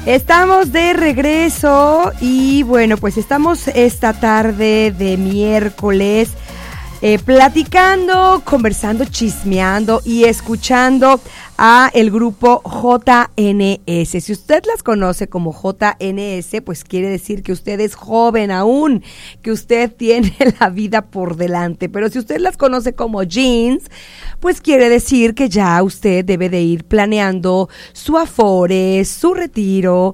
Estamos de regreso y bueno, pues estamos esta tarde de miércoles platicando, conversando, chismeando y escuchando a el grupo JNS. Si usted las conoce como JNS, pues quiere decir que usted es joven aún, que usted tiene la vida por delante. Pero si usted las conoce como Jeans, pues quiere decir que ya usted debe de ir planeando su afore, su retiro.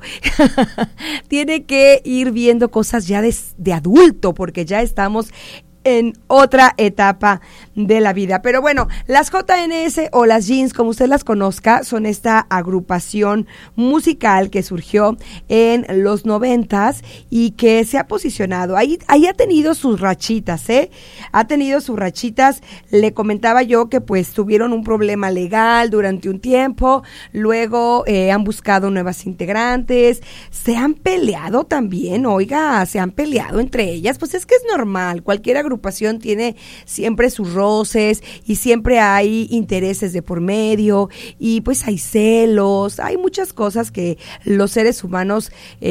Tiene que ir viendo cosas ya de adulto, porque ya estamos en otra etapa de la vida. Pero bueno, las JNS o las Jeans, como usted las conozca, son esta agrupación musical que surgió en los 90s y que se ha posicionado. Ahí ha tenido sus rachitas, ha tenido sus rachitas. Le comentaba yo que pues tuvieron un problema legal durante un tiempo, luego han buscado nuevas integrantes, se han peleado también, se han peleado entre ellas, pues es que es normal, cualquier agrupación tiene siempre sus roces y siempre hay intereses de por medio y pues hay celos, hay muchas cosas que los seres humanos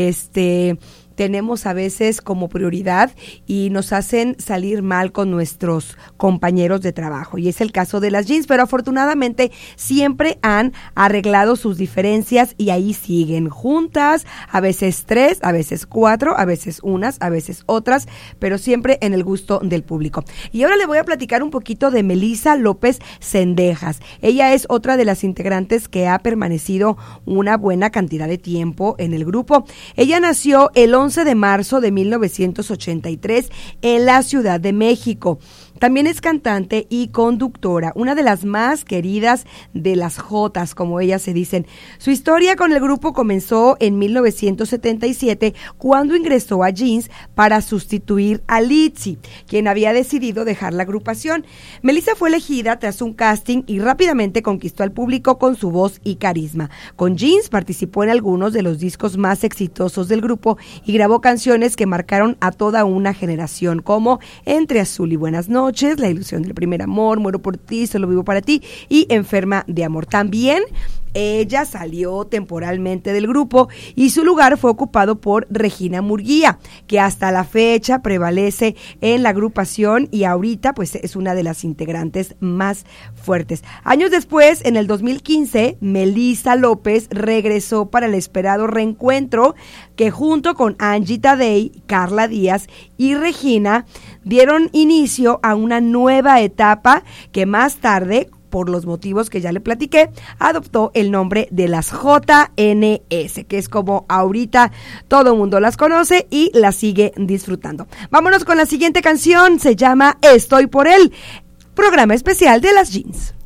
tenemos a veces como prioridad y nos hacen salir mal con nuestros compañeros de trabajo, y es el caso de las Jeans, pero afortunadamente siempre han arreglado sus diferencias y ahí siguen juntas, a veces 3, a veces 4, a veces unas, a veces otras, pero siempre en el gusto del público. Y ahora le voy a platicar un poquito de Melissa López Cendejas. Ella es otra de las integrantes que ha permanecido una buena cantidad de tiempo en el grupo. Ella nació el 11 de marzo de 1983 en la Ciudad de México. También es cantante y conductora, una de las más queridas de las Jotas, como ellas se dicen. Su historia con el grupo comenzó en 1977, cuando ingresó a Jeans para sustituir a Litzy, quien había decidido dejar la agrupación. Melissa fue elegida tras un casting y rápidamente conquistó al público con su voz y carisma. Con Jeans participó en algunos de los discos más exitosos del grupo y grabó canciones que marcaron a toda una generación, como Entre Azul y Buenas Noches, La Ilusión del Primer Amor, Muero por ti, Solo vivo para ti y Enferma de Amor. También ella salió temporalmente del grupo y su lugar fue ocupado por Regina Murguía, que hasta la fecha prevalece en la agrupación y ahorita pues es una de las integrantes más fuertes. Años después, en el 2015, Melissa López regresó para el esperado reencuentro, que junto con Angie Tadei, Carla Díaz y Regina dieron inicio a una nueva etapa que más tarde, por los motivos que ya le platiqué, adoptó el nombre de las JNS, que es como ahorita todo el mundo las conoce y las sigue disfrutando. Vámonos con la siguiente canción, se llama Estoy por él, programa especial de las Jeans.